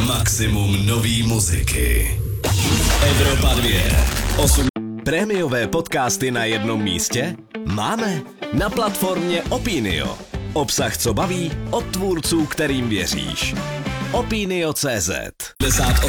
Maximum nový muziky. Evropa 2. Prémiové podcasty na jednom místě? Máme na platformě Opinio. Obsah, co baví, od tvůrců, kterým věříš. Opinio.cz